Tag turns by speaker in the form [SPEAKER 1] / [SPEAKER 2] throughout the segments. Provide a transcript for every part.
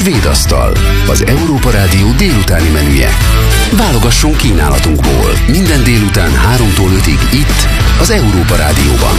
[SPEAKER 1] Svédasztal, az Európa Rádió délutáni menüje. Válogasson kínálatunkból minden délután 3-tól 5-ig itt, az Európa Rádióban.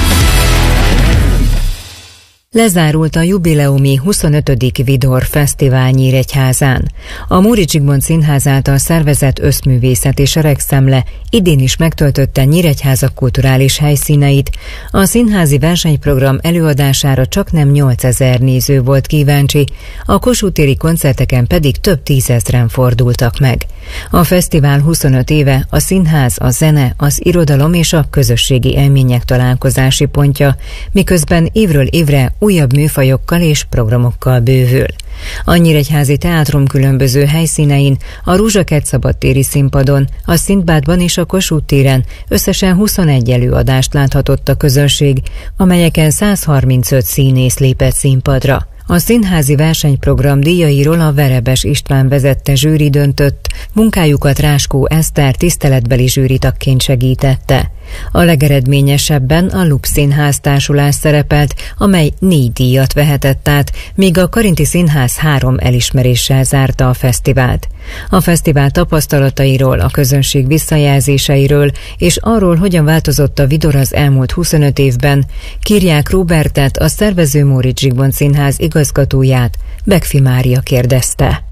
[SPEAKER 2] Lezárult a jubileumi 25. Vidor Fesztivál Nyíregyházán. A Móricz Zsigmond Színház által szervezett összművészeti seregszemle idén is megtöltötte Nyíregyháza kulturális helyszíneit. A színházi versenyprogram előadására csaknem 8000 néző volt kíváncsi, a Kossuth téri koncerteken pedig több tízezren fordultak meg. A fesztivál 25 éve a színház, a zene, az irodalom és a közösségi élmények találkozási pontja, miközben évről évre újabb műfajokkal és programokkal bővül. A Nyíregyházi Teátrum különböző helyszínein, a Rózsakert szabadtéri színpadon, a Szintbádban és a Kossuth téren összesen 21 előadást láthatott a közönség, amelyeken 135 színész lépett színpadra. A színházi versenyprogram díjairól a Verebes István vezette zsűri döntött, munkájukat Ráskó Eszter tiszteletbeli zsűritagként segítette. A legeredményesebben a Lux Színház társulás szerepelt, amely 4 díjat vehetett át, míg a Karinti Színház 3 elismeréssel zárta a fesztivált. A fesztivál tapasztalatairól, a közönség visszajelzéseiről és arról, hogyan változott a Vidor az elmúlt 25 évben, Kirják Róbertet, a szervező Móricz Zsigmond Színház igazgatóját Bekfi Mária kérdezte.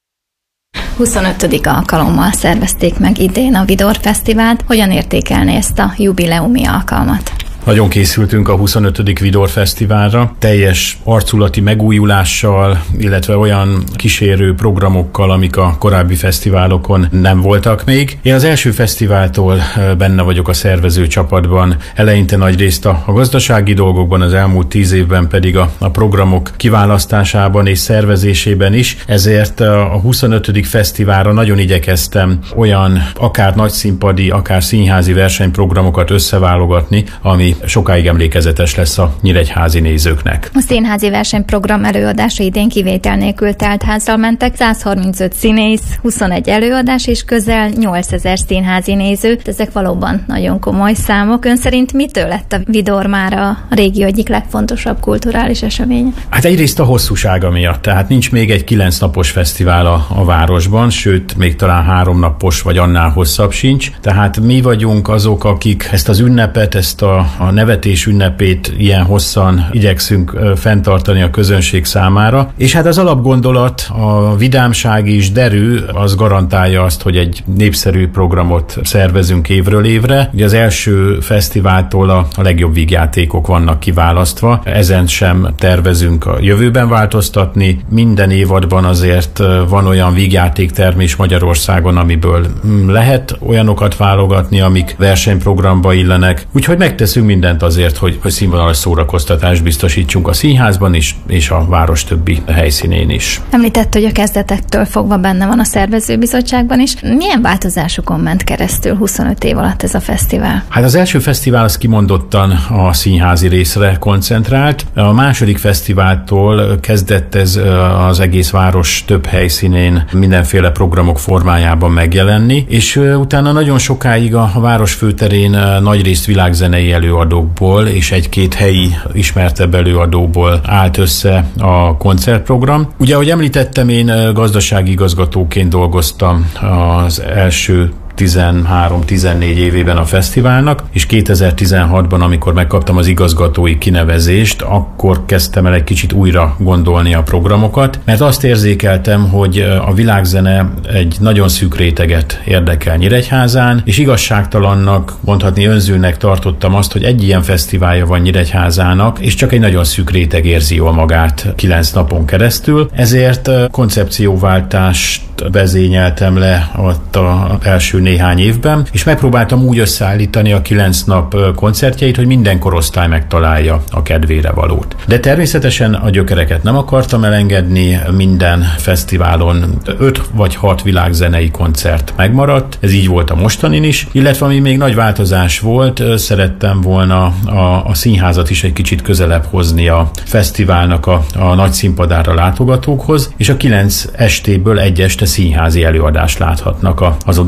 [SPEAKER 3] 25. alkalommal szervezték meg idén a Vidor Fesztivált. Hogyan értékelné ezt a jubileumi alkalmat?
[SPEAKER 4] Nagyon készültünk a 25. Vidor Fesztiválra, teljes arculati megújulással, illetve olyan kísérő programokkal, amik a korábbi fesztiválokon nem voltak még. Én az első fesztiváltól benne vagyok a szervező csapatban, eleinte nagyrészt a gazdasági dolgokban, az elmúlt 10 évben pedig a programok kiválasztásában és szervezésében is, ezért a 25. fesztiválra nagyon igyekeztem olyan akár nagyszínpadi, akár színházi versenyprogramokat összeválogatni, ami sokáig emlékezetes lesz a nyíregyházi nézőknek.
[SPEAKER 3] A színházi versenyprogram előadása idén kivétel nélkül telt házzal mentek, 135 színész, 21 előadás és közel 8000 színházi néző. Ezek valóban nagyon komoly számok. Ön szerint mitől lett a Vidor már a régió egyik legfontosabb kulturális eseménye?
[SPEAKER 4] Hát egyrészt a hosszúsága miatt, tehát nincs még egy 9 napos fesztivál a városban, sőt, még talán 3 napos vagy annál hosszabb sincs. Tehát mi vagyunk azok, akik ezt az ünnepet, ezt a nevetés ünnepét ilyen hosszan igyekszünk fenntartani a közönség számára. És hát az alapgondolat, a vidámság és derű, az garantálja azt, hogy egy népszerű programot szervezünk évről évre. Ugye az első fesztiváltól a legjobb vígjátékok vannak kiválasztva. Ezen sem tervezünk a jövőben változtatni. Minden évadban azért van olyan vígjátéktermés Magyarországon, amiből lehet olyanokat válogatni, amik versenyprogramba illenek. Úgyhogy megteszünk mindent azért, hogy színvonalas szórakoztatást biztosítsunk a színházban is, és a város többi helyszínén is.
[SPEAKER 3] Említett, hogy a kezdetektől fogva benne van a szervezőbizottságban is. Milyen változásokon ment keresztül 25 év alatt ez a fesztivál?
[SPEAKER 4] Hát az első fesztivál az kimondottan a színházi részre koncentrált. A második fesztiváltól kezdett ez az egész város több helyszínén mindenféle programok formájában megjelenni, és utána nagyon sokáig a város főterén nagyrészt világzenei előadókból és egy-két helyi ismertebb előadóból állt össze a koncertprogram. Ugye, ahogy említettem, én gazdasági igazgatóként dolgoztam az első 13-14 évében a fesztiválnak, és 2016-ban, amikor megkaptam az igazgatói kinevezést, akkor kezdtem el egy kicsit újra gondolni a programokat, mert azt érzékeltem, hogy a világzene egy nagyon szűk réteget érdekel Nyíregyházán, és igazságtalannak, mondhatni önzőnek tartottam azt, hogy egy ilyen fesztiválja van Nyíregyházának, és csak egy nagyon szűk réteg érzi jól magát 9 napon keresztül. Ezért koncepcióváltást vezényeltem le ott az első néhány évben, és megpróbáltam úgy összeállítani a 9 nap koncertjeit, hogy minden korosztály megtalálja a kedvére valót. De természetesen a gyökereket nem akartam elengedni, minden fesztiválon 5 vagy 6 világzenei koncert megmaradt, ez így volt a mostanin is, illetve ami még nagy változás volt, szerettem volna a színházat is egy kicsit közelebb hozni a fesztiválnak a nagy színpadára látogatókhoz, és a 9 estéből egy este színházi előadást láthatnak az odalátogatók,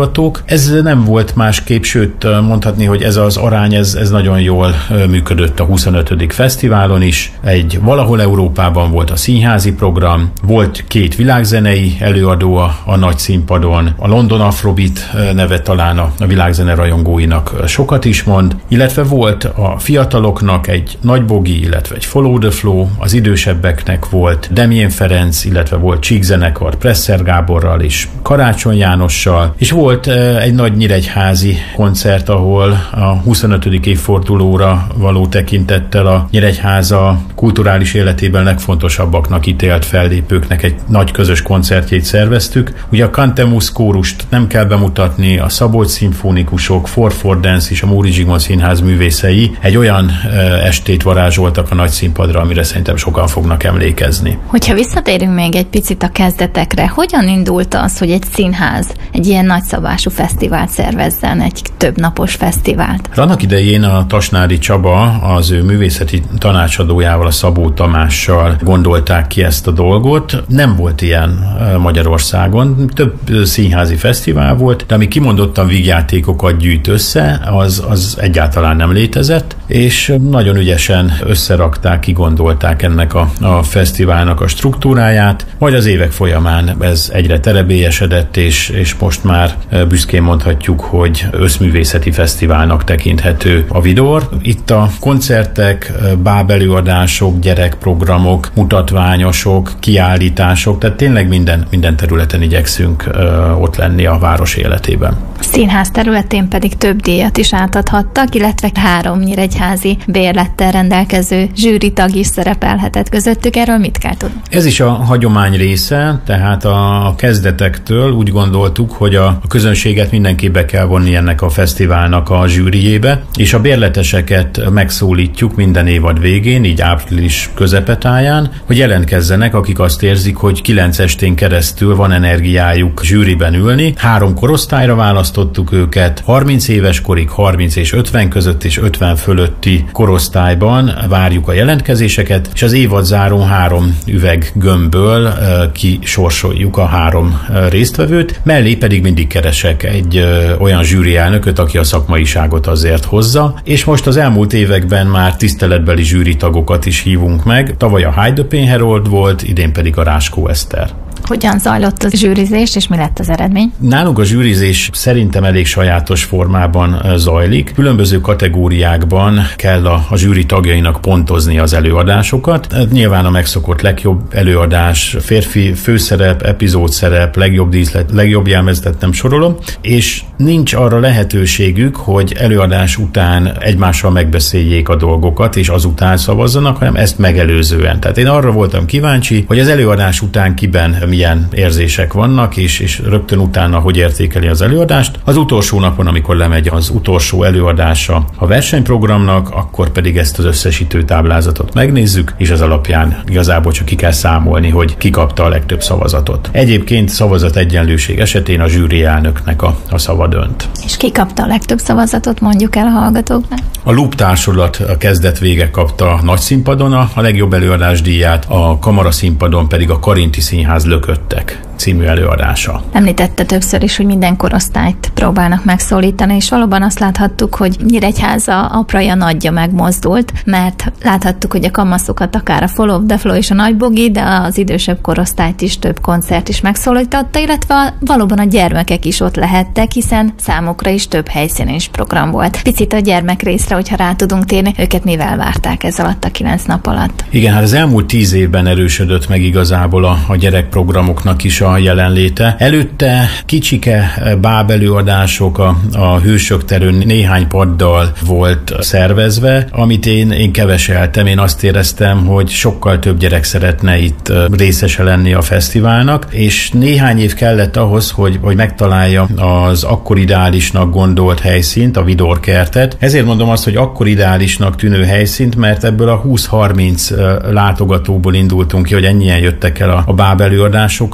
[SPEAKER 4] látogatók. Ez nem volt másképp, sőt mondhatni, hogy ez az arány, ez nagyon jól működött a 25. fesztiválon is. Egy valahol Európában volt a színházi program, volt 2 világzenei előadó a nagy színpadon, a London Afrobeat neve talán a világzene rajongóinak sokat is mond, illetve volt a fiataloknak egy Nagy Bogi, illetve egy Follow the Flow, az idősebbeknek volt Demjén Ferenc, illetve volt Csíkzenekar Presser Gáborral és Karácsony Jánossal, és volt egy nagy nyíregyházi koncert, ahol a 25. évfordulóra való tekintettel a Nyíregyháza kulturális életében legfontosabbaknak ítélt fellépőknek egy nagy közös koncertjét szerveztük. Ugye a Cantemus kórust nem kell bemutatni, a Szabolcs szimfonikusok, 4/4 Dance és a Móri Zsigmond Színház művészei egy olyan estét varázsoltak a nagy színpadra, amire szerintem sokan fognak emlékezni.
[SPEAKER 3] Hogyha visszatérünk még egy picit a kezdetekre, hogyan indult az, hogy egy színház egy ilyen nagyszabású fesztivált szervezzen, egy több napos fesztivált?
[SPEAKER 4] Annak idején a Tasnádi Csaba az ő művészeti tanácsadójával, a Szabó Tamással gondolták ki ezt a dolgot. Nem volt ilyen Magyarországon, több színházi fesztivál volt, de ami kimondottan vígjátékokat gyűjt össze, az egyáltalán nem létezett, és nagyon ügyesen összerakták, kigondolták ennek a fesztiválnak a struktúráját, majd az évek folyamán ez egyre terebélyesedett, és most már büszkén mondhatjuk, hogy összművészeti fesztiválnak tekinthető a Vidor. Itt a koncertek, bábelőadások, gyerekprogramok, mutatványosok, kiállítások, tehát tényleg minden területen igyekszünk ott lenni a város életében.
[SPEAKER 3] Színház területén pedig több díjat is átadhattak, illetve 3 nyíregyházi bérlettel rendelkező zsűritag is szerepelhetett közöttük. Erről mit kell tudni?
[SPEAKER 4] Ez is a hagyomány része, tehát a kezdetektől úgy gondoltuk, hogy a közönséget mindenképp be kell vonni ennek a fesztiválnak a zsűriébe, és a bérleteseket megszólítjuk minden évad végén, így április közepetáján, hogy jelentkezzenek, akik azt érzik, hogy 9 estén keresztül van energiájuk zsűriben ülni. 3 korosztályra választottuk őket, 30 éves korig, 30 és 50 között és 50 fölötti korosztályban várjuk a jelentkezéseket, és az évadzáró 3 üveg gömbből kisorsoljuk a 3 résztvevőt, mellé pedig mindig keresek egy olyan zsűri elnököt, aki a szakmaiságot azért hozza, és most az elmúlt években már tiszteletbeli zsűritagokat is hívunk meg. Tavaly a Hajdöpén Herold volt, idén pedig a Ráskó Eszter.
[SPEAKER 3] Hogyan zajlott a zsűrizés, és mi lett az eredmény?
[SPEAKER 4] Nálunk a zsűrizés szerintem elég sajátos formában zajlik. Különböző kategóriákban kell a zsűri tagjainak pontozni az előadásokat. Nyilván a megszokott legjobb előadás, férfi főszerep, epizódszerep, legjobb díszlet, legjobb jelmeztet nem sorolom, és nincs arra lehetőségük, hogy előadás után egymással megbeszéljék a dolgokat, és azután szavazzanak, hanem ezt megelőzően. Tehát én arra voltam kíváncsi, hogy az előadás után kiben milyen érzések vannak, és rögtön utána hogy értékeli az előadást. Az utolsó napon, amikor lemegy az utolsó előadása a versenyprogramnak, akkor pedig ezt az összesítő táblázatot megnézzük, és az alapján igazából csak ki kell számolni, hogy ki kapta a legtöbb szavazatot. Egyébként szavazat egyenlőség esetén a zsűri elnöknek a szava dönt.
[SPEAKER 3] És ki kapta a legtöbb szavazatot, mondjuk el a hallgatóknak?
[SPEAKER 4] A Loop társulat a kezdet vége kapta a nagy színpadon a legjobb előadás díját, a kamara színpadon pedig a Karinti Színház Lököttek című előadása.
[SPEAKER 3] Említette többször is, hogy minden korosztályt próbálnak megszólítani, és valóban azt láthattuk, hogy Nyíregyháza apraja nagyja megmozdult, mert láthattuk, hogy a kamaszokat akár a Follow the Flow és a Nagy Bogi, de az idősebb korosztályt is több koncert is megszólította, illetve valóban a gyermekek is ott lehettek, hiszen számukra is több helyszínen is program volt. Picit a gyermek részre, hogyha rá tudunk térni, őket mivel várták ez alatt a 9 nap alatt? Igen,
[SPEAKER 4] hát az elmúlt 10 évben erősödött meg igazából a gyerekprogramoknak is a jelenléte. Előtte kicsike bábelőadások a Hősök terén néhány paddal volt szervezve, amit én keveseltem. Én azt éreztem, hogy sokkal több gyerek szeretne itt részese lenni a fesztiválnak, és néhány év kellett ahhoz, hogy megtalálja az akkor ideálisnak gondolt helyszínt, a Vidor kertet. Ezért mondom azt, hogy akkor ideálisnak tűnő helyszínt, mert ebből a 20-30 látogatóból indultunk ki, hogy ennyien jöttek el a bábelőadásokra,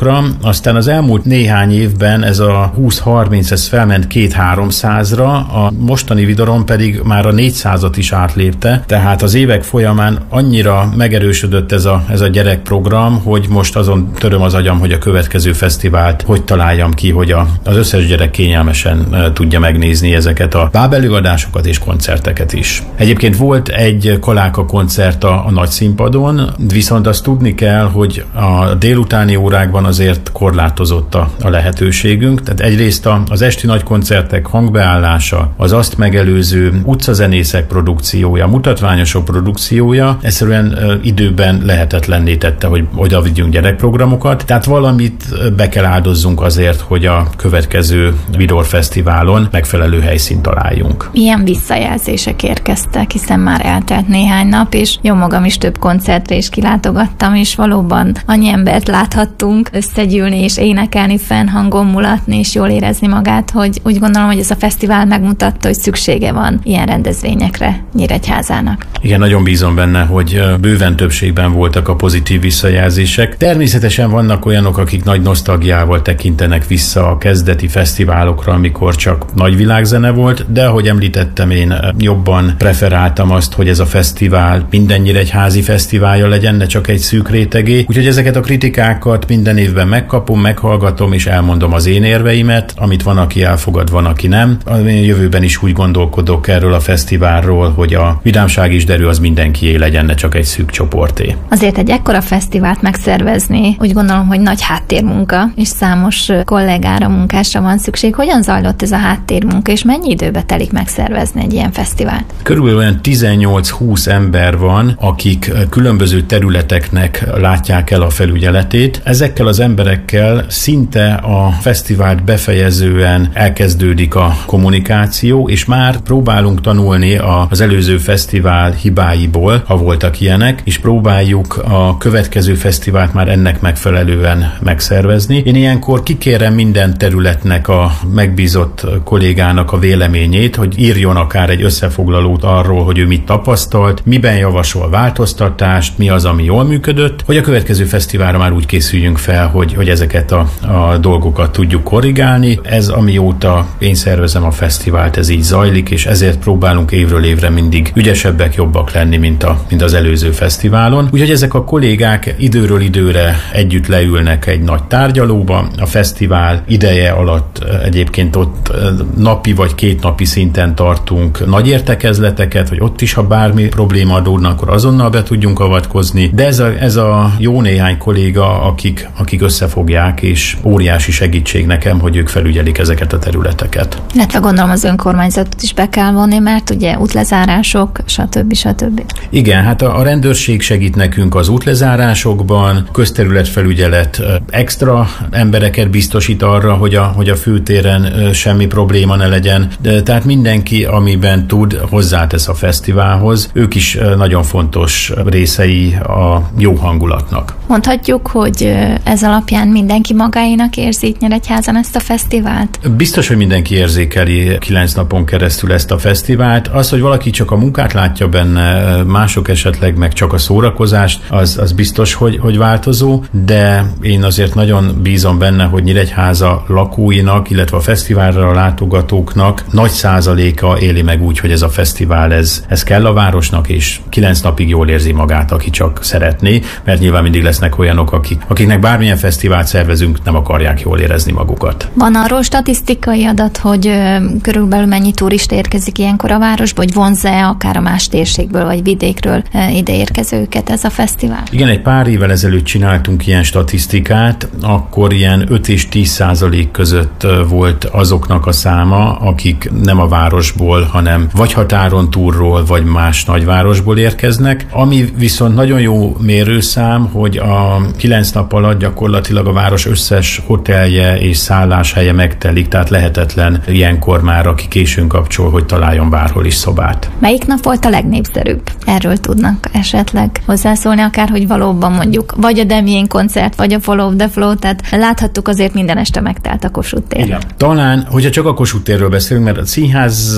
[SPEAKER 4] Aztán az elmúlt néhány évben ez a 20-30, ez felment 200-300-ra, a mostani vidoron pedig már a 400-at is átlépte, tehát az évek folyamán annyira megerősödött ez a gyerekprogram, hogy most azon töröm az agyam, hogy a következő fesztivált hogy találjam ki, hogy az összes gyerek kényelmesen tudja megnézni ezeket a bábelőadásokat és koncerteket is. Egyébként volt egy Kaláka koncert a nagy színpadon, viszont azt tudni kell, hogy a délutáni órákban azért korlátozott a lehetőségünk. Tehát egyrészt az esti nagy koncertek hangbeállása, az azt megelőző utcazenészek produkciója, mutatványosok produkciója egyszerűen időben lehetetlenné tette, hogy oda vigyünk gyerekprogramokat. Tehát valamit be kell áldozzunk azért, hogy a következő Vidor Fesztiválon megfelelő helyszínt találjunk.
[SPEAKER 3] Milyen visszajelzések érkeztek, hiszen már eltelt néhány nap, és jó magam is több koncertre is kilátogattam, és valóban annyi embert láthattunk összegyűlni és énekelni, fennhangon mulatni és jól érezni magát, hogy úgy gondolom, hogy ez a fesztivál megmutatta, hogy szüksége van ilyen rendezvényekre Nyíregyházának.
[SPEAKER 4] Igen, nagyon bízom benne, hogy bőven többségben voltak a pozitív visszajelzések. Természetesen vannak olyanok, akik nagy nosztalgiával tekintenek vissza a kezdeti fesztiválokra, amikor csak nagy világzene volt, de ahogy említettem, én jobban preferáltam azt, hogy ez a fesztivál minden nyíregyházi fesztiválja legyen, ne csak egy szűk rétegé. Úgyhogy ezeket a kritikákat minden évben megkapom, meghallgatom és elmondom az én érveimet, amit van, aki elfogad, van, aki nem. A jövőben is úgy gondolkodok erről a fesztiválról, hogy a vidámság is derű, az mindenkié legyen, ne csak egy szűk csoporté.
[SPEAKER 3] Azért egy ekkora fesztivált megszervezni, úgy gondolom, hogy nagy háttérmunka, és számos kollégára, munkásra van szükség. Hogyan zajlott ez a háttérmunka, és mennyi időbe telik megszervezni egy ilyen fesztivált?
[SPEAKER 4] Körülbelül olyan 18-20 ember van, akik különböző területeknek látják el a felügyeletét. Ezekkel az emberekkel szinte a fesztivált befejezően elkezdődik a kommunikáció, és már próbálunk tanulni az előző fesztivál hibáiból, ha voltak ilyenek, és próbáljuk a következő fesztivált már ennek megfelelően megszervezni. Én ilyenkor kikérem minden területnek a megbízott kollégának a véleményét, hogy írjon akár egy összefoglalót arról, hogy ő mit tapasztalt, miben javasol változtatást, mi az, ami jól működött, hogy a következő fesztiválra már úgy készüljünk fel, hogy ezeket a dolgokat tudjuk korrigálni. Ez amióta én szervezem a fesztivált, ez így zajlik, és ezért próbálunk évről évre mindig ügyesebbek, jobbak lenni, mint az előző fesztiválon. Úgyhogy ezek a kollégák időről időre együtt leülnek egy nagy tárgyalóba. A fesztivál ideje alatt egyébként ott napi vagy kétnapi szinten tartunk nagy értekezleteket, hogy ott is, ha bármi probléma adódna, akkor azonnal be tudjunk avatkozni. De ez a jó néhány kolléga, akik összefogják, és óriási segítség nekem, hogy ők felügyelik ezeket a területeket.
[SPEAKER 3] Illetve gondolom az önkormányzatot is be kell vonni, mert ugye útlezárások, stb.
[SPEAKER 4] Igen, hát a rendőrség segít nekünk az útlezárásokban, közterületfelügyelet extra embereket biztosít arra, hogy a főtéren semmi probléma ne legyen. Tehát mindenki, amiben tud, hozzátesz a fesztiválhoz. Ők is nagyon fontos részei a jó hangulatnak.
[SPEAKER 3] Mondhatjuk, hogy ez alapján mindenki magáénak érzi Nyíregyházan ezt a fesztivált?
[SPEAKER 4] Biztos, hogy mindenki érzékeli 9 napon keresztül ezt a fesztivált. Az, hogy valaki csak a munkát látja benne, mások esetleg meg csak a szórakozást, az biztos, hogy változó, de én azért nagyon bízom benne, hogy Nyíregyháza lakóinak, illetve a fesztiválra a látogatóknak nagy százaléka éli meg úgy, hogy ez a fesztivál, ez kell a városnak, és 9 napig jól érzi magát, aki csak szeretné, mert nyilván mindig lesznek olyanok, akiknek bármilyen fesztivált szervezünk, nem akarják jól érezni magukat.
[SPEAKER 3] Van arról statisztikai adat, hogy körülbelül mennyi turista érkezik ilyenkor a városba, hogy vonz-e akár a más térségből vagy vidékről ide érkezőket ez a fesztivál?
[SPEAKER 4] Igen, egy pár évvel ezelőtt csináltunk ilyen statisztikát, akkor ilyen 5 és 10% között volt azoknak a száma, akik nem a városból, hanem vagy határon túlról, vagy más nagyvárosból érkeznek. Ami viszont nagyon jó mérőszám, hogy a 9 nap alatt gyakorlatilag a város összes hotelje és szálláshelye megtelik, tehát lehetetlen ilyenkor már, aki későn kapcsol, hogy találjon bárhol is szobát.
[SPEAKER 3] Melyik nap volt a legnépszerűbb? Erről tudnak esetleg hozzászólni, akár, hogy valóban mondjuk vagy a Demjén koncert, vagy a Follow the Flow, tehát láthattuk azért minden este megtelt a Kossuth tér.
[SPEAKER 4] Igen. Talán, hogyha csak a Kossuth térről beszélünk, mert a színházat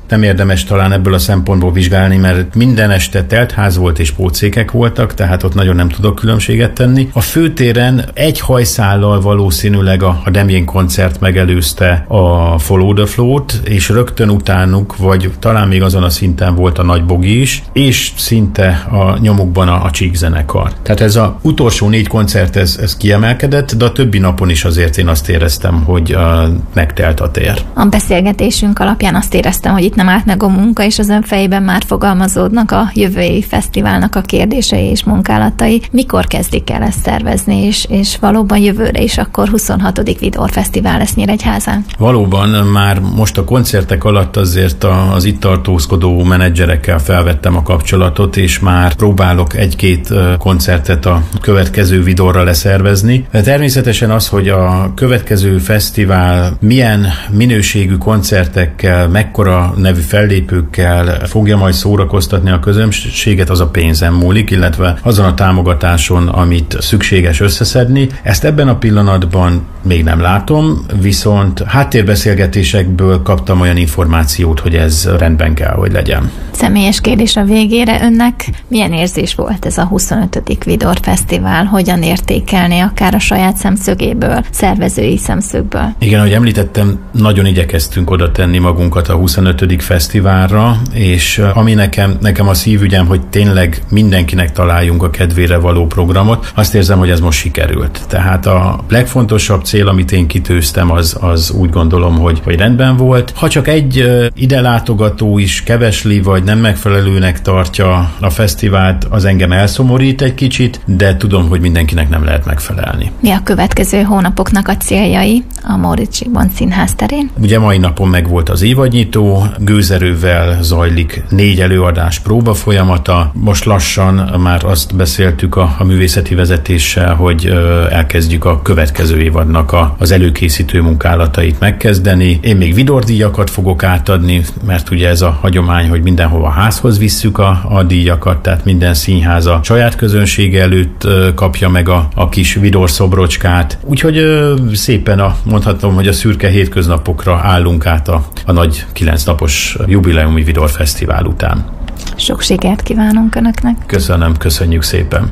[SPEAKER 4] nem érdemes talán ebből a szempontból vizsgálni, mert minden este teltház volt és pótszékek voltak, tehát ott nagyon nem tudok különbséget tenni. A főtéren egy hajszállal valószínűleg a Damien koncert megelőzte a Follow the Flow-t, és rögtön utánuk, vagy talán még azon a szinten volt a Nagy Bogi is, és szinte a nyomukban a Csík zenekar. Tehát ez az utolsó 4 koncert, ez kiemelkedett, de a többi napon is azért én azt éreztem, hogy megtelt a tér.
[SPEAKER 3] A beszélgetésünk alapján azt éreztem, hogy itt nem állt meg a munka, és az ön fejében már fogalmazódnak a jövő évi fesztiválnak a kérdései és munkálatai. Mikor kezdik el ezt szervezni, és valóban jövőre is akkor 26. Vidor Fesztivál lesz Nyíregyházán?
[SPEAKER 4] Valóban már most a koncertek alatt azért az itt tartózkodó menedzserekkel felvettem a kapcsolatot, és már próbálok 1-2 koncertet a következő Vidorra leszervezni. Természetesen az, hogy a következő fesztivál milyen minőségű koncertekkel, mekkora nevű fellépőkkel fogja majd szórakoztatni a közönséget, az a pénzen múlik, illetve azon a támogatáson, amit szükséges összeszedni. Ezt ebben a pillanatban még nem látom, viszont háttérbeszélgetésekből kaptam olyan információt, hogy ez rendben kell, hogy legyen.
[SPEAKER 3] Személyes kérdés a végére. Önnek milyen érzés volt ez a 25. Vidor Fesztivál? Hogyan értékelni akár a saját szemszögéből, szervezői szemszögből?
[SPEAKER 4] Igen, ahogy említettem, nagyon igyekeztünk oda tenni magunkat a 25. fesztiválra, és ami nekem a szívügyem, hogy tényleg mindenkinek találjunk a kedvére való programot, azt érzem, hogy ez most sikerült. Tehát a legfontosabb cél, amit én kitűztem, az úgy gondolom, hogy rendben volt. Ha csak egy ide látogató is kevesli, vagy nem megfelelőnek tartja a fesztivált, az engem elszomorít egy kicsit, de tudom, hogy mindenkinek nem lehet megfelelni.
[SPEAKER 3] Mi a következő hónapoknak a céljai a Móricz Zsigmond Színház terén?
[SPEAKER 4] Ugye mai napon meg volt az évadnyitó, gőzerővel zajlik 4 előadás próba folyamata. Most lassan már azt beszéltük a művészeti vezetéssel, hogy elkezdjük a következő évadnak az előkészítő munkálatait megkezdeni. Én még Vidor díjakat fogok átadni, mert ugye ez a hagyomány, hogy mindenhova házhoz visszük a díjakat, tehát minden színház a saját közönsége előtt kapja meg a kis Vidor szobrocskát. Úgyhogy szépen mondhatom, hogy a szürke hétköznapokra állunk át a nagy 9 napos jubileumi Vidor Fesztivál után.
[SPEAKER 3] Sok sikert kívánunk Önöknek!
[SPEAKER 4] Köszönöm, köszönjük szépen!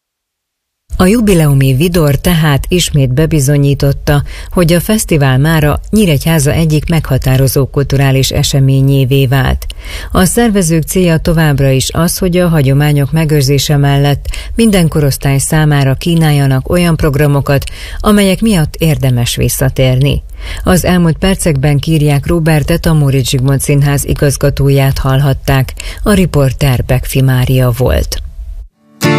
[SPEAKER 2] A jubileumi Vidor tehát ismét bebizonyította, hogy a fesztivál mára Nyíregyháza egyik meghatározó kulturális eseményévé vált. A szervezők célja továbbra is az, hogy a hagyományok megőrzése mellett minden korosztály számára kínáljanak olyan programokat, amelyek miatt érdemes visszatérni. Az elmúlt percekben Kírják Róbertet, a Móricz Zsigmond Színház igazgatóját hallhatták, a riporter Bekfi Mária volt.